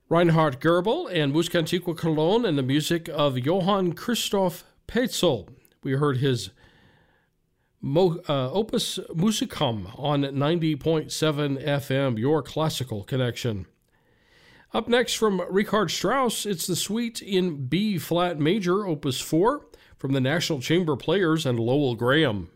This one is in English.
Reinhard Goebel and Musica Antiqua Cologne and the music of Johann Christoph Petzel. We heard his Opus Musicum on 90.7 FM, your classical connection. Up next from Richard Strauss, it's the Suite in B-flat major, Opus 4, from the National Chamber Players and Lowell Graham.